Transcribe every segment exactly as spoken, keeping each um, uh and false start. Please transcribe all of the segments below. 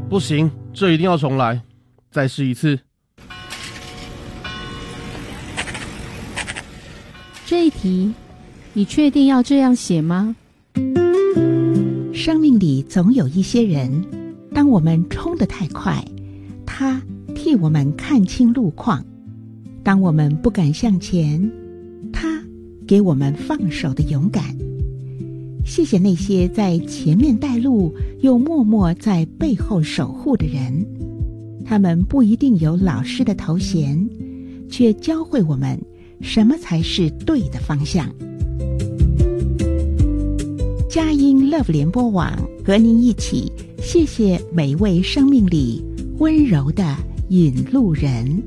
不行，这一定要重来，再试一次。 这一题，你确定要这样写吗？ 生命里总有一些人，当我们冲得太快，他替我们看清路况；当我们不敢向前，他给我们放手的勇敢。谢谢那些在前面带路，又默默在背后守护的人。他们不一定有老师的头衔，却教会我们什么才是对的方向。佳音 Love 联播网和您一起，谢谢每一位生命里温柔的引路人。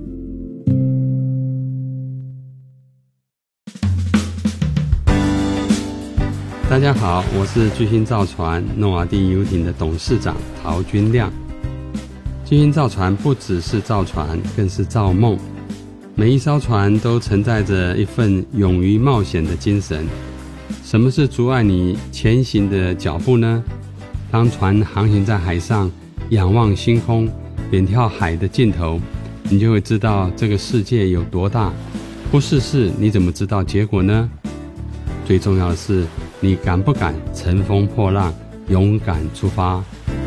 大家好，我是巨星造船诺瓦第游艇的董事长陶君亮。巨星造船不只是造船，更是造梦。每一艘船都承载着一份勇于冒险的精神。什么是阻碍你前行的脚步呢？当船航行在海上，仰望星空，远眺海的尽头，你就会知道这个世界有多大。不试试，你怎么知道结果呢？最重要的是，你敢不敢乘风破浪，勇敢出发？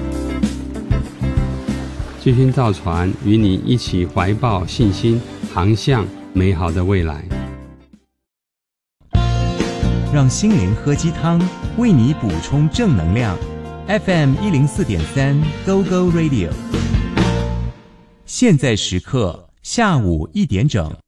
巨星造船与你一起怀抱信心，航向美好的未来。 让心灵喝鸡汤，为你补充正能量。F M 一零四点三 Go Go Radio。现在时刻下午一点整。